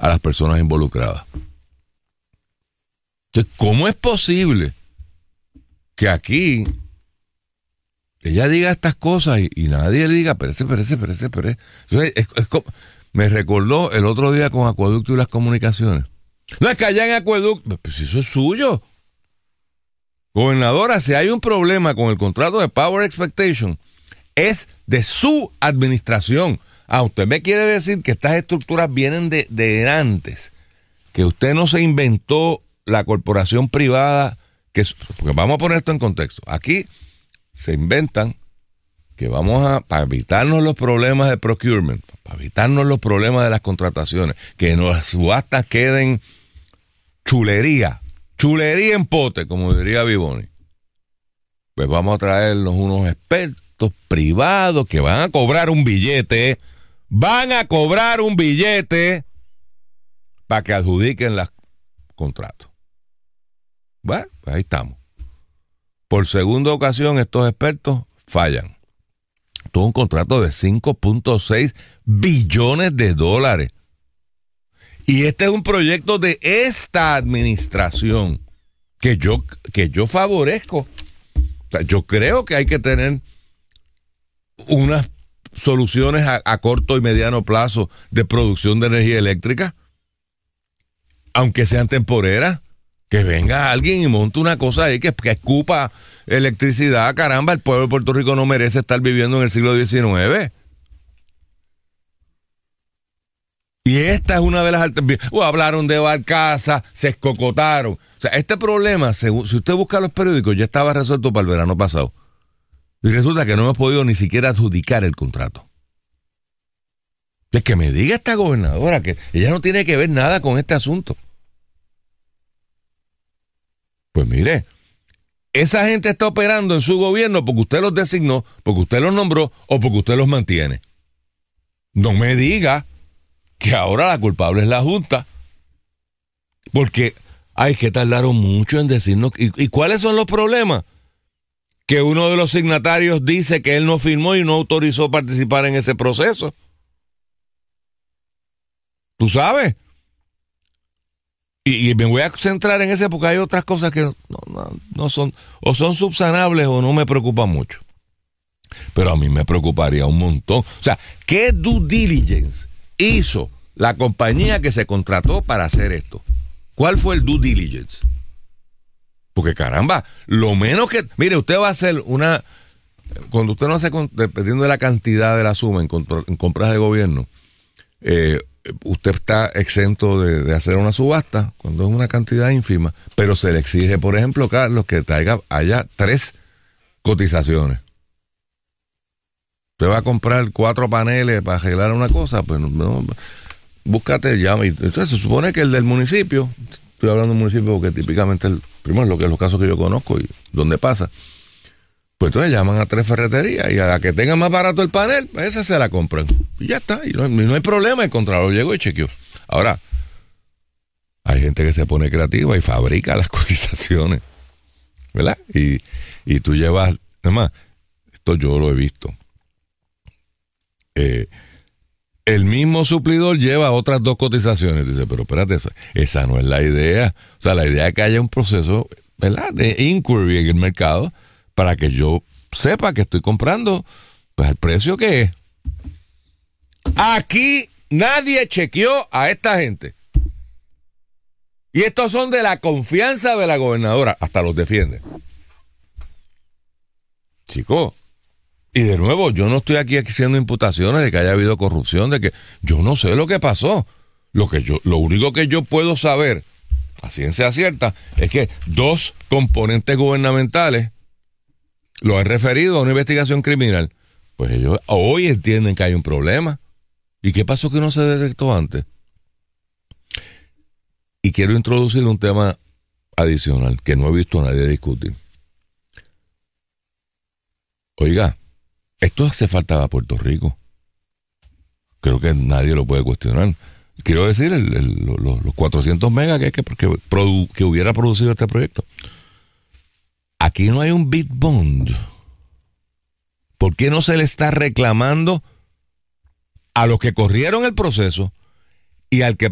a las personas involucradas. Entonces, ¿cómo es posible que aquí ella diga estas cosas y nadie le diga, espérese? Entonces, me recordó el otro día con Acueducto y las Comunicaciones. No, es que allá en Acueducto, pues eso es suyo. Gobernadora, si hay un problema con el contrato de Power Expectation, es de su administración. Usted me quiere decir que estas estructuras vienen de antes, que usted no se inventó la corporación privada, porque vamos a poner esto en contexto. Aquí se inventan que para evitarnos los problemas de procurement, para evitarnos los problemas de las contrataciones, que las subastas queden chulería en pote, como diría Vivoni. Pues vamos a traernos unos expertos privados que van a cobrar un billete, para que adjudiquen los contratos. Bueno, pues ahí estamos. Por segunda ocasión, estos expertos fallan. Todo un contrato de $5.6 billones. Y este es un proyecto de esta administración que yo favorezco. O sea, yo creo que hay que tener unas soluciones a corto y mediano plazo de producción de energía eléctrica, aunque sean temporeras. Que venga alguien y monte una cosa ahí que escupa electricidad. Caramba, el pueblo de Puerto Rico no merece estar viviendo en el siglo XIX. Y esta es una de las alternativas. Hablaron de barcaza, se escocotaron. O sea, este problema, si usted busca los periódicos, ya estaba resuelto para el verano pasado. Y resulta que no hemos podido ni siquiera adjudicar el contrato. Es que me diga esta gobernadora que ella no tiene que ver nada con este asunto. Pues mire, esa gente está operando en su gobierno porque usted los designó, porque usted los nombró o porque usted los mantiene. No me diga que ahora la culpable es la Junta. Porque hay que tardaron mucho en decirnos. ¿Y cuáles son los problemas? Que uno de los signatarios dice que él no firmó y no autorizó participar en ese proceso. ¿Tú sabes? Y me voy a centrar en ese porque hay otras cosas que no son, o son subsanables o no me preocupan mucho. Pero a mí me preocuparía un montón. O sea, ¿qué due diligence hizo la compañía que se contrató para hacer esto? ¿Cuál fue el due diligence? Porque caramba, lo menos que... Mire, usted va a hacer cuando usted no hace, dependiendo de la cantidad de la suma en compras de gobierno, usted está exento de hacer una subasta cuando es una cantidad ínfima, pero se le exige, por ejemplo, Carlos, que haya 3 cotizaciones. Usted va a comprar 4 paneles para arreglar una cosa, pues no, búscate, llama. Entonces se supone que el del municipio, estoy hablando de un municipio porque típicamente primero lo que es los casos que yo conozco y donde pasa, pues entonces llaman a 3 ferreterías y a la que tenga más barato el panel, pues esa se la compran. Y ya está, y no hay problema, el contralor llegó y chequeó. Ahora, hay gente que se pone creativa y fabrica las cotizaciones, ¿verdad? Y tú llevas, además, esto yo lo he visto. El mismo suplidor lleva otras 2 cotizaciones. Dice, pero espérate, esa no es la idea. O sea, la idea es que haya un proceso, ¿verdad?, de inquiry en el mercado para que yo sepa que estoy comprando pues el precio que es. Aquí nadie chequeó a esta gente. Y estos son de la confianza de la gobernadora. Hasta los defiende. Chicos, y de nuevo, yo no estoy aquí haciendo imputaciones de que haya habido corrupción, de que yo no sé lo que pasó. Lo único que yo puedo saber, a ciencia cierta, es que 2 componentes gubernamentales lo han referido a una investigación criminal. Pues ellos hoy entienden que hay un problema. ¿Y qué pasó que no se detectó antes? Y quiero introducir un tema adicional que no he visto a nadie discutir. Oiga, esto hace falta a Puerto Rico. Creo que nadie lo puede cuestionar. Quiero decir, los 400 megas que hubiera producido este proyecto. Aquí no hay un bid bond. ¿Por qué no se le está reclamando a los que corrieron el proceso y al que